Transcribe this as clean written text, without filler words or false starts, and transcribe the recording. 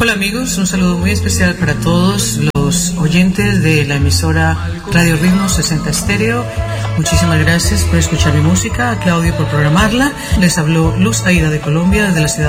Hola amigos, un saludo muy especial para todos los oyentes de la emisora Radio Ritmo 60 Estéreo. Muchísimas gracias por escuchar mi música, a Claudio por programarla. Les habló Luz Aida de Colombia desde la ciudad